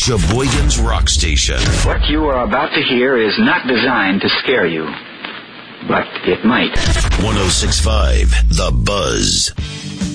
Sheboygan's Rock Station. What you are about to hear is not designed to scare you, but it might. 106.5 The Buzz.